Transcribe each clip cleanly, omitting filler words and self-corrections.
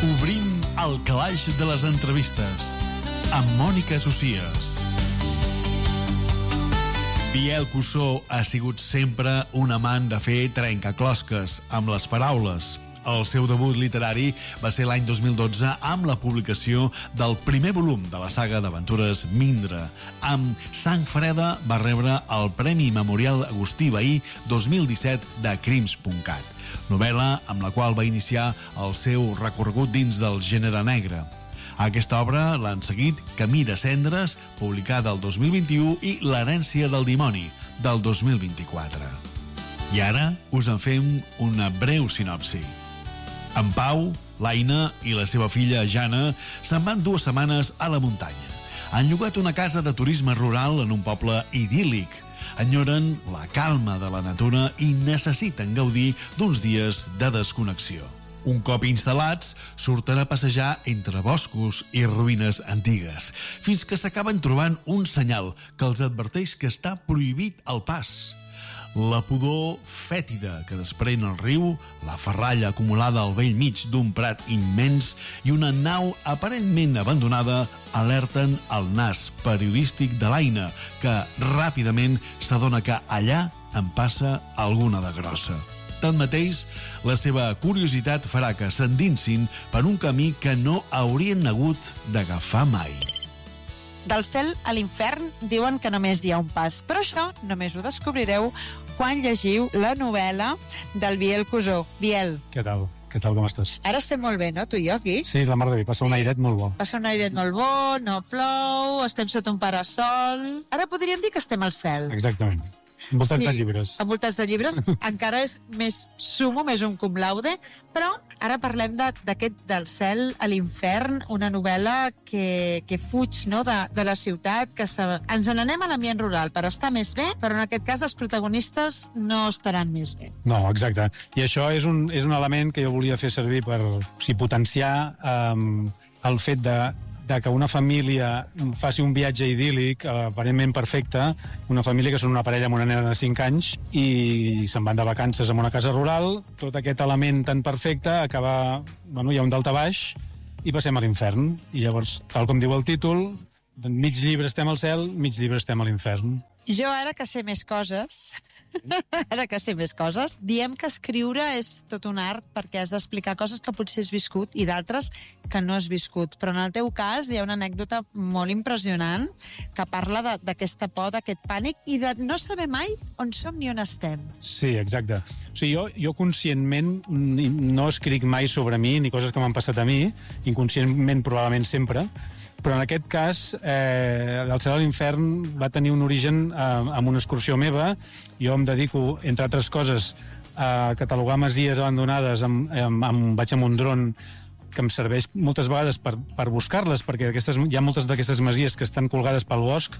Obrim el calaix de les entrevistes amb Mònica Socias. Biel Cussó ha sigut sempre un amant de fer trencaclosques amb les paraules. El seu debut literari va ser l'any 2012 amb la publicació del primer volum de la saga d'aventures Mindre. Amb Sang Freda va rebre el Premi Memorial Agustí Vehí 2017 de Crims.cat, novel·la amb la qual va iniciar el seu recorregut dins del gènere negre. A aquesta obra l'han seguit Camí de cendres, publicada el 2021, i L'herència del dimoni, del 2024. I ara us en fem una breu sinopsi. En Pau, l'Aina i la seva filla Jana se'n van 2 setmanes a la muntanya. Han llogat una casa de turisme rural en un poble idíl·lic. Enyoren la calma de la natura i necessiten gaudir d'uns dies de desconnexió. Un cop instal·lats, surten a passejar entre boscos i ruïnes antigues, fins que s'acaben trobant un senyal que els adverteix que està prohibit el pas. La pudor fètida que desprèn el riu, la ferralla acumulada al bell mig d'un prat immens i una nau aparentment abandonada alerten el nas periodístic de l'Aina, que ràpidament s'adona que allà en passa alguna de grossa. Tanmateix, la seva curiositat farà que s'endinsin per un camí que no haurien hagut d'agafar mai. Del cel a l'infern diuen que només hi ha un pas, però això només ho descobrireu quan llegiu la novel·la del Biel Cussó. Biel. Què tal? Què tal, com estàs? Ara estem molt bé, no, tu i jo aquí? Sí, la mar de bé, passa un airet molt bo. Passa un airet molt bo, no plou, estem sota un parasol. Ara podríem dir que estem al cel. Exactament. Envoltats de llibres. Envoltats de llibres. Encara és més sumo, més un cum laude, però ara parlem d'aquest Del cel a l'infern, una novel·la que fuig, no, de la ciutat, que ens n'anem a l'ambient rural per estar més bé, però en aquest cas els protagonistes no estaran més bé. No, exacte. I això és un element que jo volia fer servir per potenciar el fet de que una família faci un viatge idíl·lic, aparentment perfecte, una família que són una parella amb una nena de 5 anys i se'n van de vacances en una casa rural, tot aquest element tan perfecte acaba, hi ha un daltabaix i passem a l'infern. I llavors, tal com diu el títol, mig llibre estem al cel, mig llibre estem a l'infern. Jo ara que sé més coses, diem que escriure és tot un art perquè has d'explicar coses que potser has viscut i d'altres que no has viscut. Però en el teu cas hi ha una anècdota molt impressionant que parla d'aquesta por, d'aquest pànic i de no saber mai on som ni on estem. Sí, exacte. O sigui, jo conscientment no escric mai sobre mi ni coses que m'han passat a mi, inconscientment probablement sempre, però en aquest cas Del cel a l'infern va tenir un origen amb una excursió meva. Jo em dedico, entre altres coses, a catalogar masies abandonades. Vaig amb un dron que em serveix moltes vegades per buscar-les, perquè hi ha moltes d'aquestes masies que estan colgades pel bosc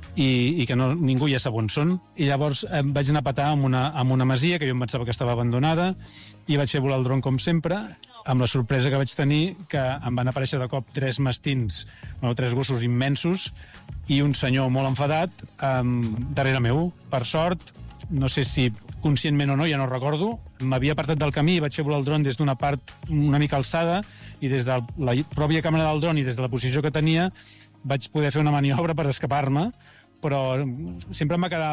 i que ningú ja sap on són. I llavors vaig anar a petar amb una masia que jo em pensava que estava abandonada i vaig fer volar el dron com sempre, amb la sorpresa que vaig tenir que em van aparèixer de cop 3 mastins, 3 gossos immensos i un senyor molt enfadat darrere meu. Per sort, no sé si conscientment o no, ja no recordo, m'havia apartat del camí i vaig fer volar el dron des d'una part una mica alçada i des de la pròpia càmera del dron i des de la posició que tenia vaig poder fer una maniobra per escapar-me, però sempre em va quedar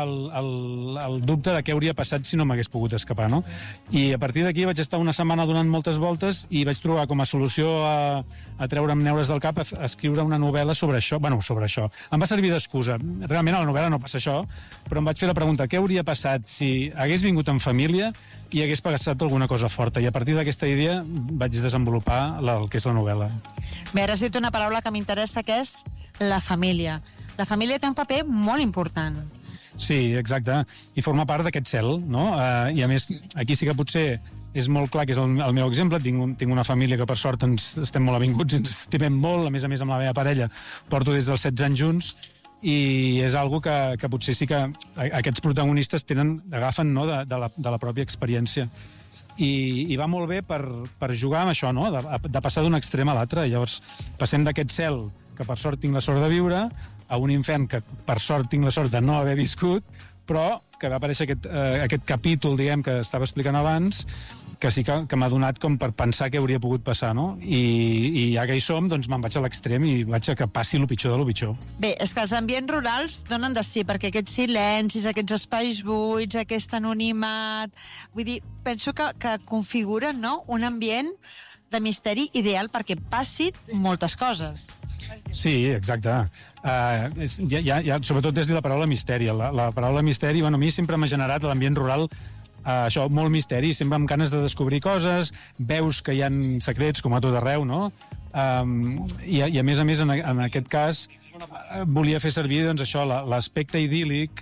el dubte de què hauria passat si no m'hagués pogut escapar, no? I a partir d'aquí vaig estar una setmana donant moltes voltes i vaig trobar com a solució a treure'm neures del cap a escriure una novel·la sobre això. Sobre això. Em va servir d'excusa. Realment a la novel·la no passa això, però em vaig fer la pregunta, què hauria passat si hagués vingut en família i hagués passat alguna cosa forta? I a partir d'aquesta idea vaig desenvolupar el que és la novel·la. Bé, ara has dit una paraula que m'interessa, que és la família. La família té un paper molt important. Sí, exacte. I forma part d'aquest cel, no? I a més, aquí sí que potser és molt clar que és el meu exemple. Tinc una família que per sort estem molt avinguts, ens estimem molt, a més amb la meva parella porto des dels 16 anys junts i és algo que potser sí que aquests protagonistes agafen, no, de la pròpia experiència. I va molt bé per jugar amb això, no? De passar d'un extrem a l'altre. Llavors passem d'aquest cel que per sort tinc la sort de viure a un infern que per sort tinc la sort de no haver viscut, però que va aparèixer aquest capítol, diguem, que estava explicant abans, que sí que m'ha donat com per pensar què hauria pogut passar, no? I ja que hi som, doncs me'n vaig a l'extrem i vaig a que passi el pitjor de lo pitjor. Bé, és que els ambients rurals donen de sí, perquè aquests silencis, aquests espais buits, aquest anonimat... Vull dir, penso que configuren, no?, un ambient de misteri ideal perquè passin moltes coses. Sí, exacte. Sobretot des de la paraula misteri. La paraula misteri, bueno, a mi sempre m'ha generat l'ambient rural això, molt misteri, sempre amb ganes de descobrir coses, veus que hi ha secrets com a tot arreu, no? I a més, en aquest cas, volia fer servir doncs, això, l'aspecte idíl·lic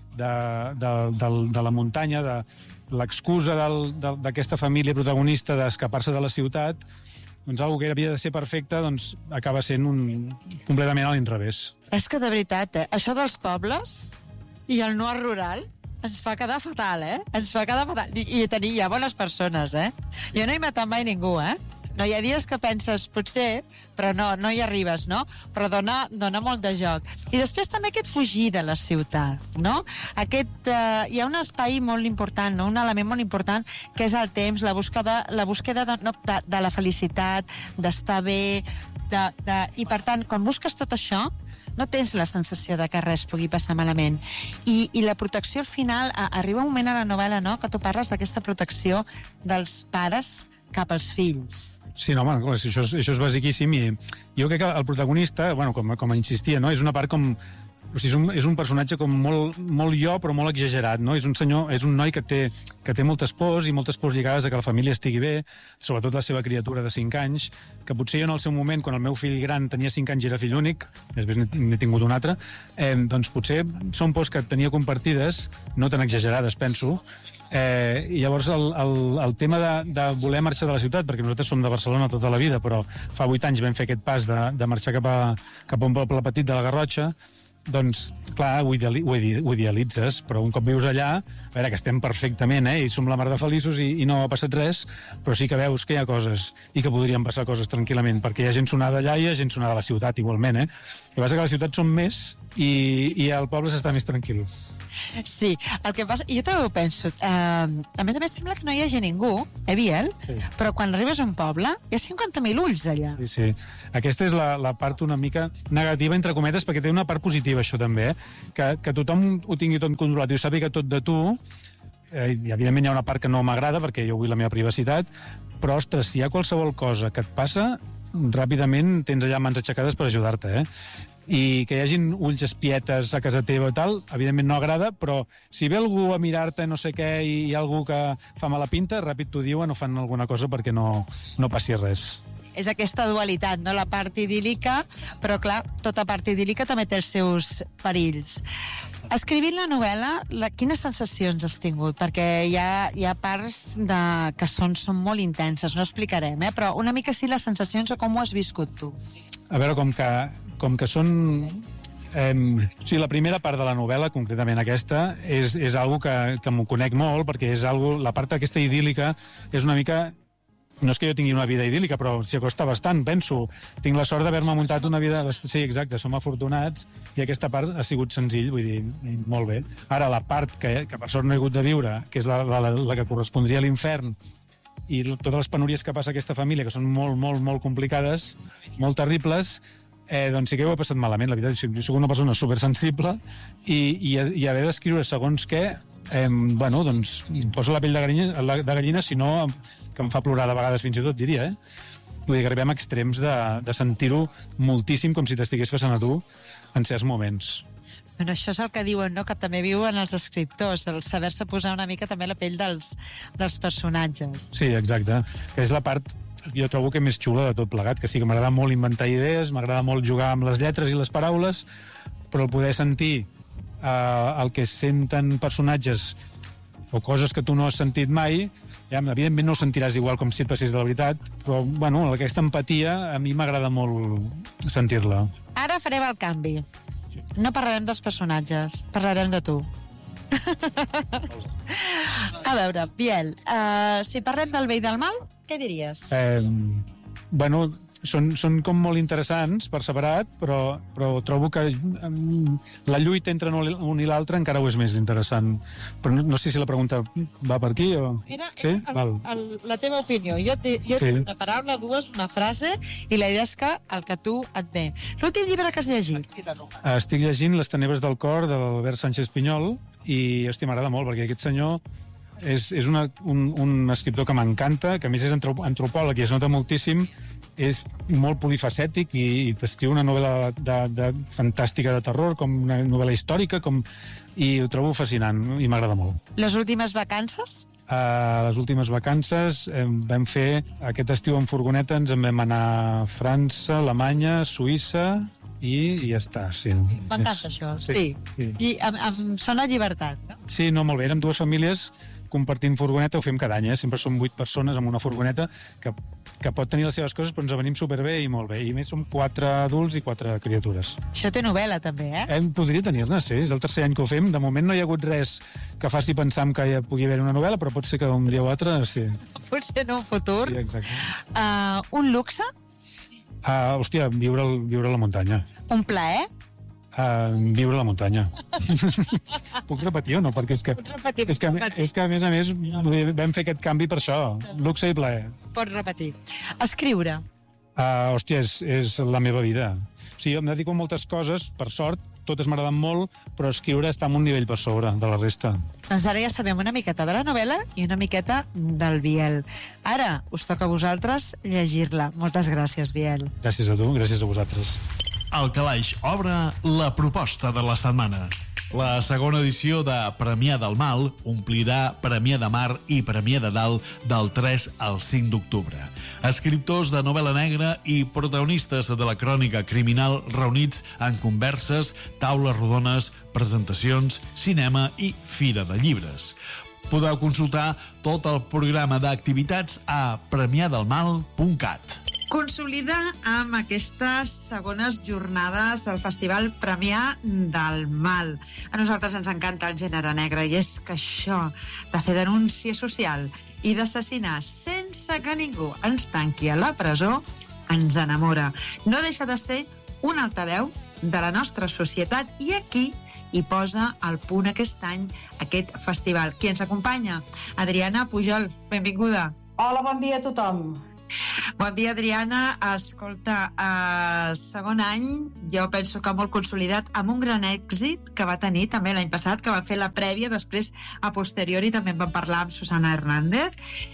de la muntanya, de l'excusa d'aquesta família protagonista d'escapar-se de la ciutat, doncs algo que havia de ser perfecte doncs, acaba sent completament a l'inrevés. És que, de veritat, això dels pobles i el noir rural ens fa quedar fatal, Ens fa quedar fatal. I tenir ja bones persones, Jo no he matat mai ningú, No, hi ha dies que penses, potser, però no hi arribes, no? Però dona molt de joc. I després també aquest fugir de la ciutat, no? Hi ha un espai molt important, no? Un element molt important, que és el temps, la búsqueda de la felicitat, d'estar bé, i per tant, quan busques tot això, no tens la sensació de que res pugui passar malament. I la protecció, al final, arriba un moment a la novel·la, no?, que tu parles d'aquesta protecció dels pares cap als fills. Sí, no, home, això és basiquíssim, i jo crec que el protagonista, bueno, com insistia, no?, és una part com... O sigui, és un personatge com molt jo, però molt exagerat, no? És un noi que té moltes pors, i moltes pors lligades a que la família estigui bé, sobretot la seva criatura de 5 anys, que potser jo en el seu moment, quan el meu fill gran tenia 5 anys i era fill únic, després n'he tingut un altre, doncs potser són pors que tenia compartides, no tan exagerades, penso, i llavors el tema de voler marxar de la ciutat, perquè nosaltres som de Barcelona tota la vida, però fa 8 anys vam fer aquest pas de marxar cap a un poble petit de la Garrotxa, doncs, clar, ho idealitzes, però un cop vius allà, a veure, que estem perfectament, i som la mar de feliços i no ha passat res, però sí que veus que hi ha coses i que podrien passar coses tranquil·lament, perquè hi ha gent sonada allà i hi ha gent sonada a la ciutat igualment, El que passa que a la ciutat són més i al poble s'està més tranquil. Sí, el que passa... Jo també ho penso. A més, sembla que no hi hagi ningú, Biel? Sí. Però quan arribes a un poble, hi ha 50.000 ulls allà. Sí. Aquesta és la part una mica negativa, entre cometes, perquè té una part positiva, això també, que tothom ho tingui tot controlat i ho sàpiga tot de tu. I evidentment hi ha una part que no m'agrada, perquè jo vull la meva privacitat, però, ostres, si hi ha qualsevol cosa que et passa, ràpidament tens allà mans aixecades per ajudar-te, I que hi hagin ulls espietes a casa teva i tal, evidentment no agrada, però si ve algú a mirar-te no sé què i hi ha algú que fa mala pinta, ràpid t'ho diuen o fan alguna cosa perquè no passi res. És aquesta dualitat, no? La part idíl·lica, però clar, tota part idíl·lica també té els seus perills. Escrivint la novel·la, quines sensacions has tingut? Perquè hi ha parts que són molt intenses, no explicarem, però una mica sí les sensacions o com ho has viscut tu. A veure, com que són... Sí, la primera part de la novel·la, concretament aquesta, és algo que m'ho conec molt, perquè és algo, la part aquesta idíl·lica és una mica... No és que jo tingui una vida idíl·lica, però s'hi acosta bastant, penso. Tinc la sort d'haver-me muntat una vida... Sí, exacte, som afortunats, i aquesta part ha sigut senzill, vull dir, molt bé. Ara, la part que per sort no he hagut de viure, que és la que correspondria a l'infern, i totes les penúries que passa a aquesta família, que són molt, molt, molt complicades, molt terribles, doncs sí que ho he passat malament, la veritat. Jo soc una persona supersensible i haver d'escriure segons què, bueno, doncs em posa la pell de gallina, si no, que em fa plorar de vegades fins i tot, diria, Vull dir que arribem a extrems de sentir-ho moltíssim com si t'estigués passant a tu en certs moments. Bueno, això és el que diuen, no?, que també viuen els escriptors, el saber-se posar una mica també la pell dels personatges. Sí, exacte, que és la part jo trobo que més xula de tot plegat, que sí que m'agrada molt inventar idees, m'agrada molt jugar amb les lletres i les paraules, però el poder sentir el que senten personatges o coses que tu no has sentit mai, ja, evidentment no ho sentiràs igual com si et passés de la veritat, però bueno, aquesta empatia a mi m'agrada molt sentir-la. Ara farem el canvi. No parlarem dels personatges, parlarem de tu. A veure, Biel, si parlem del bé i del mal, què diries? Bueno, són com molt interessants per separat, però trobo que la lluita entre un i l'altre encara ho és més interessant. Però no sé si la pregunta va per aquí o... Sí? La teva opinió. Jo tinc una paraula, dues, una frase, i la idea és que el que tu et ve. L'últim llibre que has llegit? Estic llegint Les tenebres del cor, de l'Albert Sánchez Pinyol, i m'agrada molt, perquè aquest senyor és un escriptor que m'encanta, que a més és antropòleg i es nota moltíssim, és molt polifacètic i t'escriu una novel·la fantàstica de terror, com una novel·la històrica, i ho trobo fascinant i m'agrada molt. Les últimes vacances? Les últimes vacances vam fer aquest estiu en furgoneta, ens en vam anar a França, Alemanya, Suïssa i ja està, sí. M'encanta això, sí. I em sona llibertat, no? Sí, no, molt bé. Érem dues famílies compartint furgoneta, ho fem cada any, sempre som 8 persones en una furgoneta que pot tenir les seves coses, però ens venim superbé i molt bé. I més som 4 adults i 4 criatures. Això té novel·la, també, eh? Podria tenir-ne, sí. És el tercer any que ho fem. De moment no hi ha hagut res que faci pensar que hi pugui haver una novel·la, però pot ser que un dia o altre, sí. Potser en un futur. Sí, exacte. Un luxe? Hòstia, viure a la muntanya. Un plaer? Viure a la muntanya. Puc repetir o no? Perquè és que a més vam fer aquest canvi per això. Luxe i plaer. Pots repetir. Escriure. Hòstia, és la meva vida. O sigui, em dedico a moltes coses, per sort, totes m'agraden molt, però escriure està en un nivell per sobre de la resta. Doncs ara ja sabem una miqueta de la novel·la i una miqueta del Biel. Ara us toca a vosaltres llegir-la. Moltes gràcies, Biel. Gràcies a tu, gràcies a vosaltres. El Calaix obre la proposta de la setmana. La segona edició de Premià del Mal omplirà Premià de Mar i Premià de Dalt del 3 al 5 d'octubre. Escriptors de novel·la negra i protagonistes de la crònica criminal reunits en converses, taules rodones, presentacions, cinema i fira de llibres. Podeu consultar tot el programa d'activitats a premiadelmal.cat. Consolida amb aquestes segones jornades el Festival Premià del Mal. A nosaltres ens encanta el gènere negre i és que això de fer denúncia social i d'assassinar sense que ningú ens tanqui a la presó ens enamora. No deixa de ser un altaveu de la nostra societat i aquí hi posa al punt aquest any aquest festival. Qui ens acompanya? Adriana Pujol, benvinguda. Hola, bon dia a tothom. Bon dia, Adriana. Escolta, segon any, jo penso que molt consolidat, amb un gran èxit que va tenir també l'any passat, que va fer la prèvia, després a posteriori també en vam parlar amb Susana Hernández,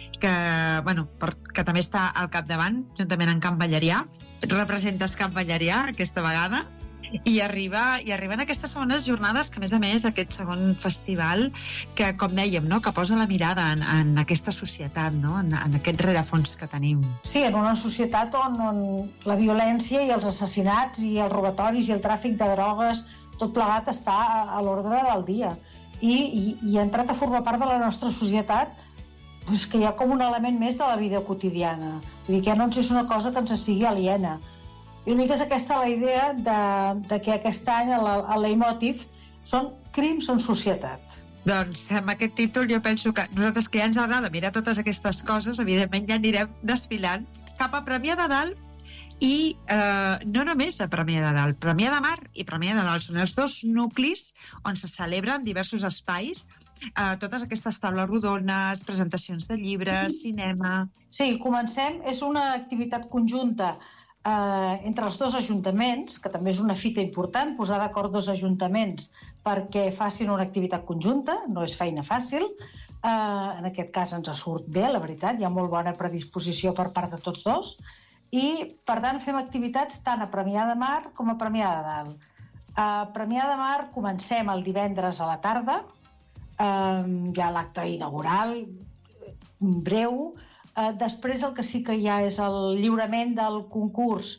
que també està al capdavant, juntament amb Can Ballerià. Representes Can Ballerià aquesta vegada. I arriben aquestes segones jornades que, a més, aquest segon festival que, com dèiem, no? Que posa la mirada en aquesta societat, no? En aquest rerefons que tenim. Sí, en una societat on la violència i els assassinats i els robatoris i el tràfic de drogues, tot plegat està a l'ordre del dia. I ha entrat a formar part de la nostra societat doncs que hi ha com un element més de la vida quotidiana. Vull dir que ja no ens és una cosa que ens sigui aliena. I una mica és aquesta la idea de que aquest any el leitmotiv són crims en societat. Doncs amb aquest títol jo penso que nosaltres que ja ens agrada mirar totes aquestes coses, evidentment ja anirem desfilant cap a Premià de Dalt i no només a Premià de Dalt, Premià de Mar i Premià de Dalt són els dos nuclis on se celebren diversos espais, totes aquestes taules rodones, presentacions de llibres, cinema... Sí, comencem, és una activitat conjunta entre els dos ajuntaments, que també és una fita important, posar d'acord dos ajuntaments perquè facin una activitat conjunta, no és feina fàcil. En aquest cas ens surt bé, la veritat, hi ha molt bona predisposició per part de tots dos, i per tant fem activitats tant a Premià de Mar com a Premià de Dalt. A Premià de Mar comencem el divendres a la tarda, hi ha l'acte inaugural, breu. Després el que sí que hi ha és el lliurament del concurs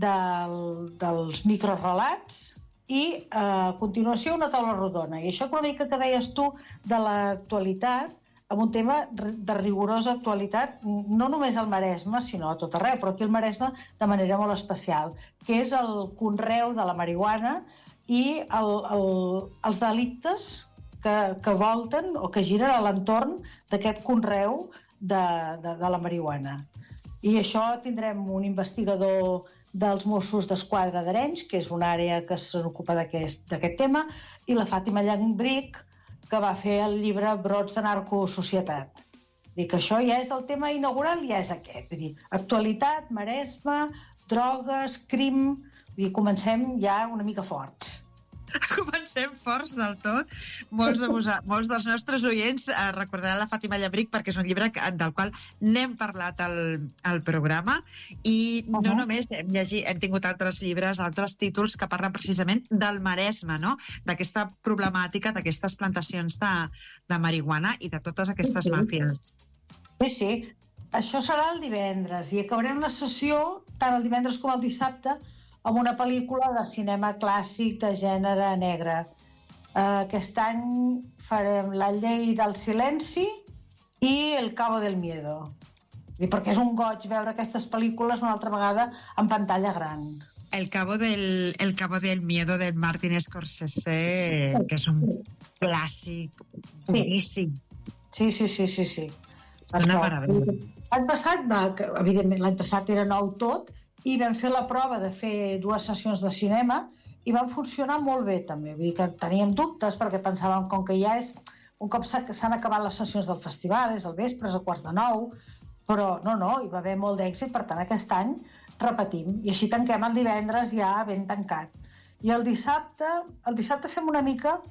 dels microrelats i a continuació una taula rodona. I això una mica que deies tu de l'actualitat, amb un tema de rigorosa actualitat, no només al Maresme, sinó a tot arreu, però aquí al Maresme de manera molt especial, que és el conreu de la marihuana i els delictes que volten o que giren a l'entorn d'aquest conreu de la marihuana. I això tindrem un investigador dels Mossos d'Esquadra d'Arenys, que és una àrea que s'ocupa d'aquest tema, i la Fàtima Llambrich, que va fer el llibre Brots de narcosocietat. Vull dir que això ja és el tema inaugural, ja és aquest. Vull dir, actualitat, Maresme, drogues, crim... Vull dir, comencem ja una mica forts. Comencem forts del tot. Molts dels nostres oients recordaran la Fàtima Llambrich perquè és un llibre del qual n'hem parlat al programa i no només hem tingut altres llibres, altres títols que parlen precisament del Maresme, no? D'aquesta problemàtica, d'aquestes plantacions de marihuana i de totes aquestes màfies. Sí. Això serà el divendres i acabarem la sessió tant el divendres com el dissabte amb una pel·lícula de cinema clàssic de gènere negre. Aquest any farem La llei del silenci i El cabo del miedo. Perquè és un goig veure aquestes pel·lícules una altra vegada en pantalla gran. El cabo del miedo de Martin Scorsese, que és un clàssic boníssim. Sí. Una meravella. L'any passat era nou tot, i vam fer la prova de fer 2 sessions de cinema i van funcionar molt bé també. Vull dir que teníem dubtes perquè pensàvem com que ja és un cop s'han acabat les sessions del festival, és al vespre, és a 8:45, però no, hi va haver molt d'èxit, per tant aquest any repetim i així tanquem el divendres ja ben tancat. I el dissabte fem una mica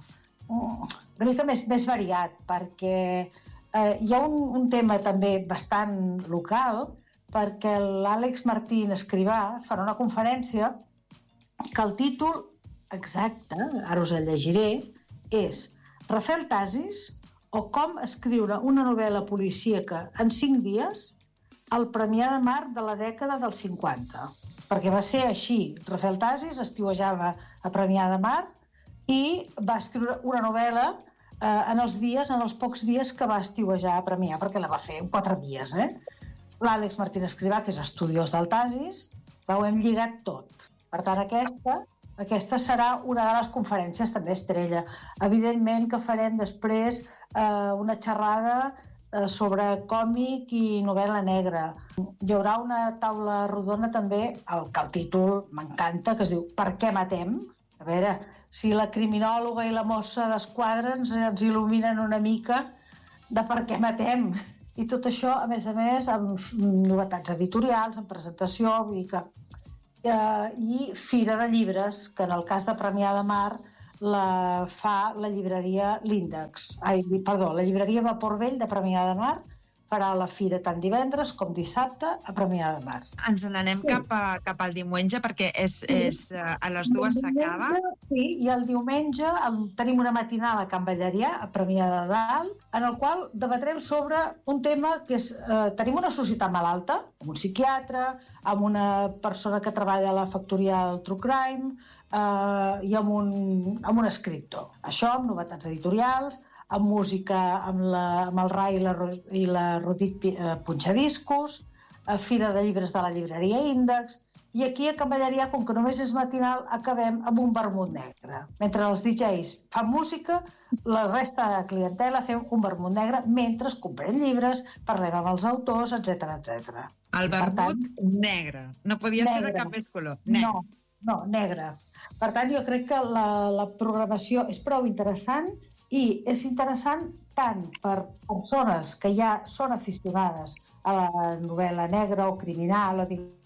més variat perquè hi ha un tema també bastant local perquè l'Àlex Martín Escrivà farà una conferència que el títol exacte, ara us el llegiré, és Rafael Tasis o com escriure una novel·la policíaca en 5 dies al Premià de Mar de la dècada dels 50. Perquè va ser així. Rafael Tasis estiuejava a Premià de Mar i va escriure una novel·la en els pocs dies que va estiuejar a Premià, perquè la va fer en 4 dies, L'Àlex Martín Escrivà, que és estudiós del Tasis, ho hem lligat tot. Per tant, aquesta serà una de les conferències també estrella. Evidentment que farem després una xerrada sobre còmic i novel·la negra. Hi haurà una taula rodona també, que el títol m'encanta, que es diu Per què matem? A veure, si la criminòloga i la mossa d'Esquadra ens il·luminen una mica de per què matem. I tot això, a més, amb novetats editorials, amb presentació, i fira de llibres, que en el cas de Premià de Mar la fa la llibreria l'Índex. La llibreria Vapor Vell de Premià de Mar farà la fira tant divendres com dissabte a Premià de Mar. Ens n'anem cap al diumenge perquè a les 2 s'acaba. Sí, i el diumenge tenim una matinada a Can Ballerià, a Premià de Dalt, en el qual debatrem sobre un tema que és... Tenim una societat malalta, amb un psiquiatre, amb una persona que treballa a la factoria del True Crime i amb un escriptor. Això amb novetats editorials, amb música, amb el Rai i la Rodit Punxadiscos, fira de llibres de la llibreria Índex, i aquí a Can Ballerià, com que només és matinal, acabem amb un vermut negre. Mentre els DJs fan música, la resta de clientela fem un vermut negre mentre comprem llibres, parlem amb els autors, etc. El vermut negre. No podia ser de cap més color. No, negre. Per tant, jo crec que la programació és prou interessant i és interessant tant per persones que ja són aficionades a la novel·la negra o criminal,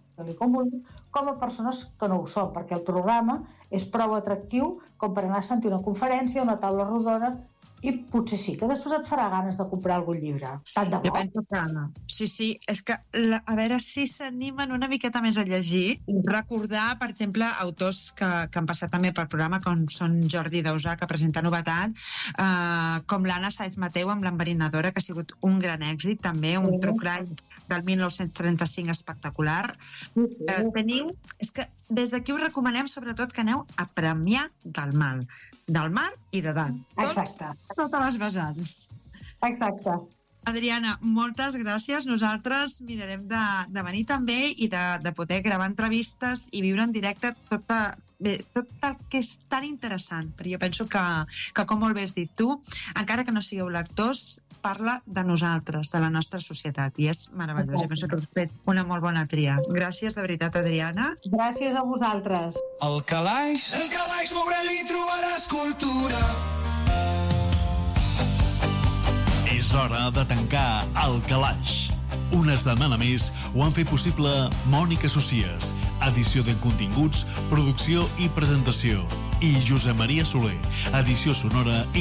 com a persones que no ho són, perquè el programa és prou atractiu com per anar a sentir una conferència, una taula rodona, i potser sí, que després et farà ganes de comprar algun llibre. Tant de bo. Jo penso que sí, és que a veure si s'animen una miqueta més a llegir, recordar, per exemple, autors que han passat també pel programa, com són Jordi Dausà, que presenta novetat, com l'Anna Sáenz Mateu amb l'Enverinadora, que ha sigut un gran èxit, també, un true crime del 1935 espectacular. Teniu, és que des d'aquí us recomanem sobretot que aneu a Premià del Mar i de Dalt. Exacte. Totes les vessants. Exacte. Adriana, moltes gràcies. Nosaltres mirarem de venir també i de poder gravar entrevistes i viure en directe tot el que és tan interessant. Però jo penso que com molt bé has dit tu, encara que no sigueu lectors, parla de nosaltres, de la nostra societat, i és meravellós. I penso que heu fet una molt bona tria. Gràcies, de veritat, Adriana. Gràcies a vosaltres. El calaix sobre ell hi trobaràs cultura. És hora de tancar el calaix. Una setmana més ho han fet possible Mònica Socies, edició de continguts, producció i presentació, i Josep Maria Soler, edició sonora i